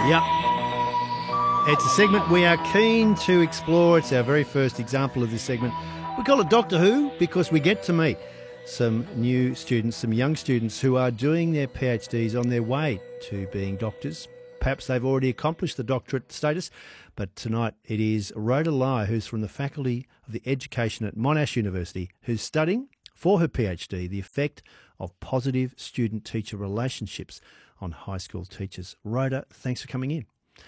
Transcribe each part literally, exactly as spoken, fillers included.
Yep. It's a segment we are keen to explore. It's our very first example of this segment. We call it Doctor Who because we get to meet some new students, some young students who are doing their PhDs on their way to being doctors. Perhaps they've already accomplished the doctorate status, but tonight it is Rhoda Lai, who's from the Faculty of the Education at Monash University, who's studying for her PhD the effect of positive student-teacher relationships on high school teachers. Rhoda, thanks for coming in.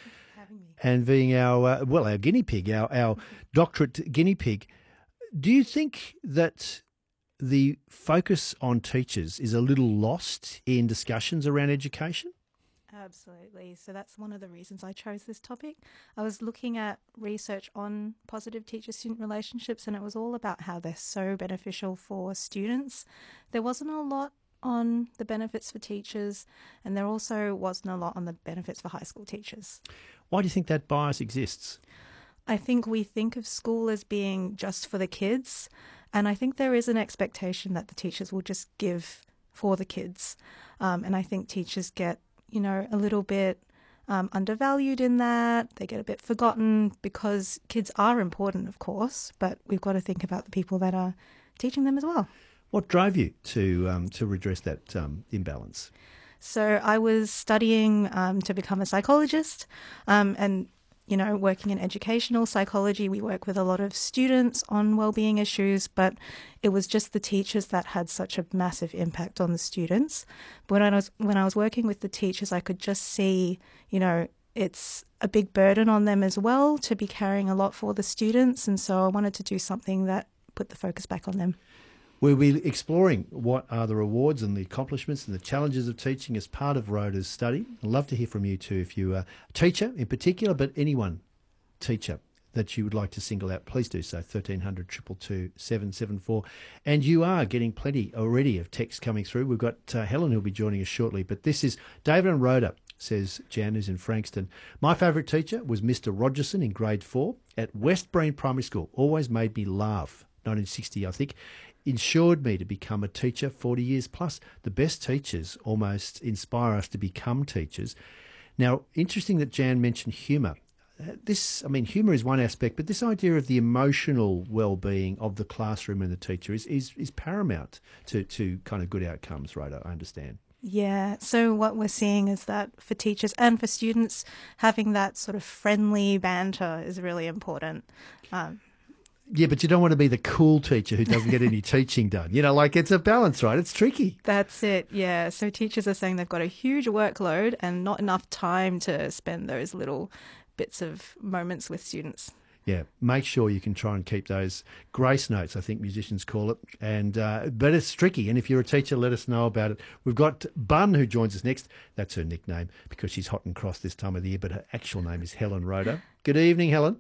And being our, uh, well, our guinea pig, our, our doctorate guinea pig. Do you think that the focus on teachers is a little lost in discussions around education? Absolutely. So that's one of the reasons I chose this topic. I was looking at research on positive teacher-student relationships, and it was all about how they're so beneficial for students. There wasn't a lot on the benefits for teachers, and there also wasn't a lot on the benefits for high school teachers. Why do you think that bias exists? I think we think of school as being just for the kids, and I think there is an expectation that the teachers will just give for the kids. Um, and I think teachers get, you know, a little bit um, undervalued in that. They get a bit forgotten because kids are important, of course, but we've got to think about the people that are teaching them as well. What drove you to um, to redress that um, imbalance? So I was studying um, to become a psychologist, um, and you know, working in educational psychology, we work with a lot of students on wellbeing issues, but it was just the teachers that had such a massive impact on the students. But when I was when I was working with the teachers, I could just see, you know, it's a big burden on them as well to be carrying a lot for the students, and so I wanted to do something that put the focus back on them. We'll be exploring what are the rewards and the accomplishments and the challenges of teaching as part of Rhoda's study. I'd love to hear from you too, if you're a teacher in particular, but anyone teacher that you would like to single out, please do so, thirteen hundred, two two two, seven seven four. And you are getting plenty already of text coming through. We've got uh, Helen who'll be joining us shortly, but this is David and Rhoda, says Jan, who's in Frankston. My favourite teacher was Mister Rogerson in grade four at Westbreen Primary School. Always made me laugh. nineteen sixty, I think. Ensured me to become a teacher forty years plus. The best teachers almost inspire us to become teachers. Now, interesting that Jan mentioned humour. This, I mean, humour is one aspect, but this idea of the emotional well-being of the classroom and the teacher is is, is paramount to, to kind of good outcomes, Rhoda, I understand. Yeah, so what we're seeing is that for teachers and for students, having that sort of friendly banter is really important. Um, Yeah, but you don't want to be the cool teacher who doesn't get any teaching done. You know, like it's a balance, right? It's tricky. That's it, yeah. So teachers are saying they've got a huge workload and not enough time to spend those little bits of moments with students. Yeah, make sure you can try and keep those grace notes, I think musicians call it. And uh, but it's tricky. And if you're a teacher, let us know about it. We've got Bun who joins us next. That's her nickname because she's hot and cross this time of the year, but her actual name is Helen Rhoda. Good evening, Helen.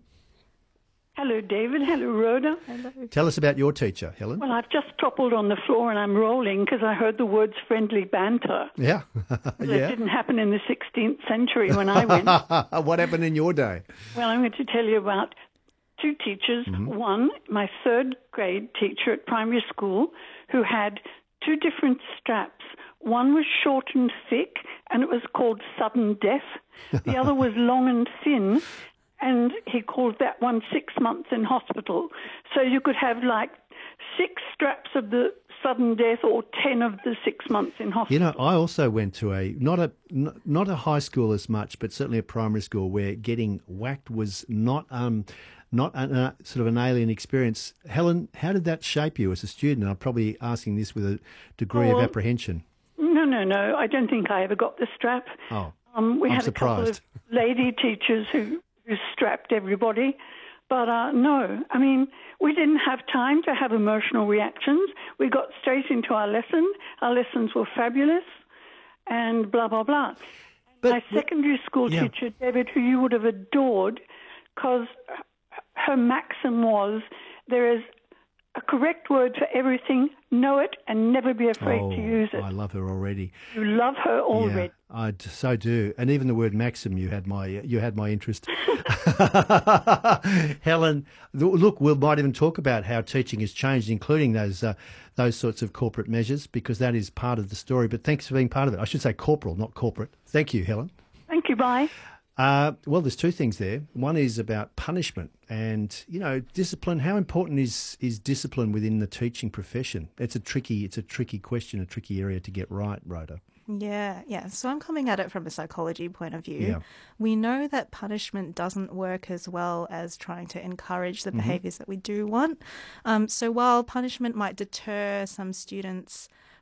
Hello, David. Hello, Rhoda. Hello. Tell us about your teacher, Helen. Well, I've just toppled on the floor and I'm rolling because I heard the words friendly banter. Yeah. yeah. It didn't happen in the sixteenth century when I went. What happened in your day? Well, I'm going to tell you about two teachers. Mm-hmm. One, my third grade teacher at primary school, who had two different straps. One was short and thick, and it was called sudden death. The other was long and thin, and he called that one six months in hospital. So you could have like six straps of the sudden death or ten of the six months in hospital. You know, I also went to a, not a not a high school as much, but certainly a primary school where getting whacked was not um not a, uh, sort of an alien experience. Helen, how did that shape you as a student? I'm probably asking this with a degree oh, of apprehension. No, no, no. I don't think I ever got the strap. Oh, um, we I'm had surprised. a couple of lady teachers who, who strapped everybody. But uh, no, I mean, we didn't have time to have emotional reactions. We got straight into our lesson. Our lessons were fabulous and blah, blah, blah. But, My secondary school yeah. teacher, David, who you would have adored, because her maxim was, there is a correct word for everything, know it and never be afraid oh, to use it. I love her already. You love her already. Yeah, I d- so do. And even the word maxim, you had my you had my interest. Helen, look, we might even talk about how teaching has changed, including those uh, those sorts of corporate measures, because that is part of the story. But thanks for being part of it. I should say corporal, not corporate. Thank you, Helen. Thank you, bye. Uh, well, there's two things there. One is about punishment and, you know, discipline. How important is, is discipline within the teaching profession? It's a tricky, it's a tricky question, a tricky area to get right, Rhoda. Yeah, yeah. So I'm coming at it from a psychology point of view. Yeah. We know that punishment doesn't work as well as trying to encourage the Mm-hmm. behaviours that we do want. Um, so while punishment might deter some students